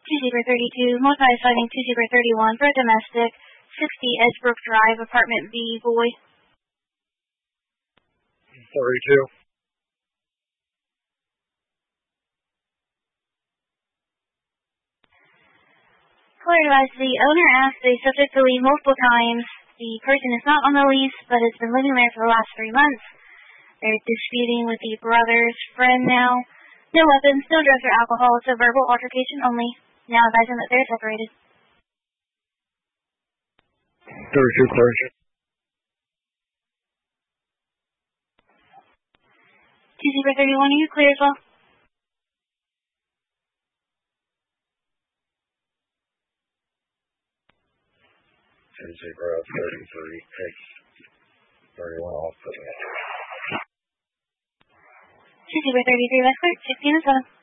2-32, multi-sighting 2-31 for a domestic, 60 Edgebrook Drive, apartment B, boy. 32. Clear advice, the owner asked the subject to leave multiple times. The person is not on the lease, but has been living there for the last 3 months. They're disputing with the brother's friend now. No weapons, no drugs or alcohol, it's a verbal altercation only. Now advising that they're separated. 32, clear. 2-31, are you clear as well? Tennessee Grove, 33, takes 31 off. 2-33, West Clear, 16 and 7.